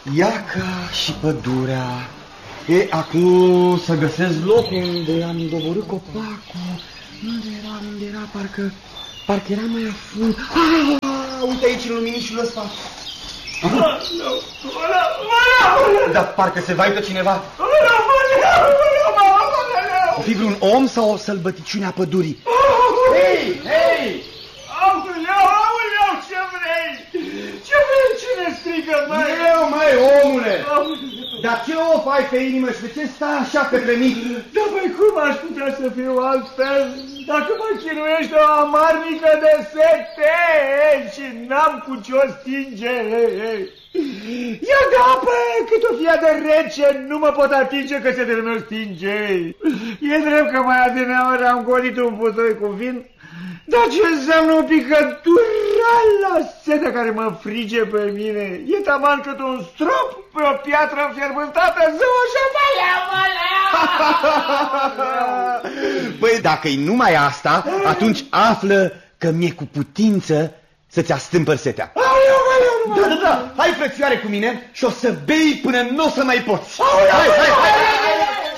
Iaca și pădurea. E, acum să găsesc locul unde am doborât copacul. Unde era, parcă era mai afund. Uite aici în luminișul ăsta. Dar parcă se vaită cineva. O fi vreun om sau o sălbăticiune a pădurii? Hei! Aoleu, ce vrei? Ce vrei? Cine strigă, măi? Eu, măi, omule! Dar ce o fai pe inimă și de ce stai așa către mine? Dar, măi, cum aș putea să fiu altfel dacă mă chinuiește o amarnică de sete și n-am cu ce-o stinge? Ia de apă, cât o fie de rece, nu mă pot atinge că setele meu stinge. E drept că mai adineauri am golit un putoi cu vin, dar ce înseamnă o picătură la setea care mă frige pe mine? E taman cât un strop pe o piatră înfierbântată, zău așa, Băi, dacă-i numai asta, atunci află că mi-e cu putință să-ți astâmpăr setea. Da, hai, frățioare, cu mine și o să bei până nu o să mai poți. Hai!